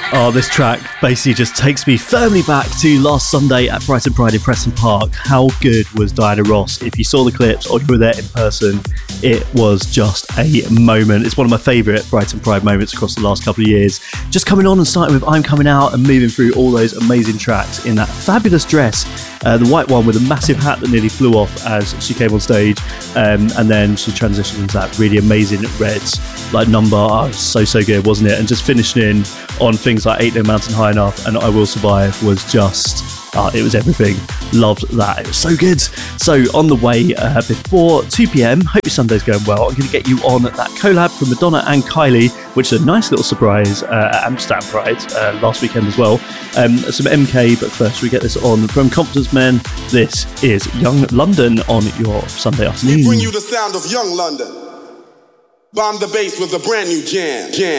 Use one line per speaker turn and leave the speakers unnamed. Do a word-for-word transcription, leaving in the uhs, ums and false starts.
Oh, this track basically just takes me firmly back to last Sunday at Brighton Pride in Preston Park. How good was Diana Ross? If you saw the clips or you were there in person, it was just a moment. It's one of my favourite Brighton Pride moments across the last couple of years. Just coming on and starting with I'm Coming Out and moving through all those amazing tracks in that fabulous dress, uh, the white one with a massive hat that nearly flew off as she came on stage, um, and then she transitioned into that really amazing red like number. Oh, so so good, wasn't it? And just finishing in on things like Ain't No Mountain High Enough and I Will Survive was just, uh, it was everything. Loved that. It was so good. So on the way uh, before two p.m, hope your Sunday's going well. I'm going to get you on that collab from Madonna and Kylie, which is a nice little surprise uh, at Amsterdam Pride uh, last weekend as well. Um, some M K, but first we get this on from Confidence Men. This is Young London on your Sunday afternoon.
We bring you the sound of Young London. Bomb the bass with a brand new jam. Jam.